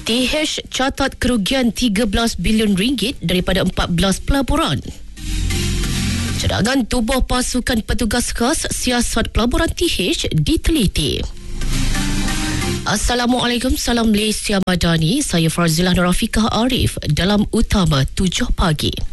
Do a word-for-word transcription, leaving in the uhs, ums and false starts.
T H catat kerugian tiga belas bilion ringgit daripada empat belas pelaburan. Cadangan tubuh pasukan petugas khas siasat pelaburan T H diteliti. Assalamualaikum, salam Malaysia Madani. Saya Farzilah Nurafiqah Arif dalam Utama tujuh pagi.